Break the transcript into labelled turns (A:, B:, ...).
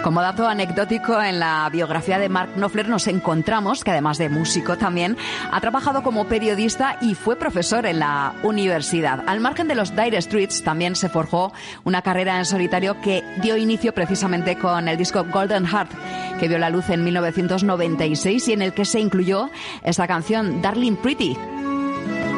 A: Como dato anecdótico, en la biografía de Mark Knopfler nos encontramos que además de músico también ha trabajado como periodista y fue profesor en la universidad. Al margen de los Dire Straits también se forjó una carrera en solitario que dio inicio precisamente con el disco Golden Heart, que vio la luz en 1996 y en el que se incluyó esta canción Darling Pretty.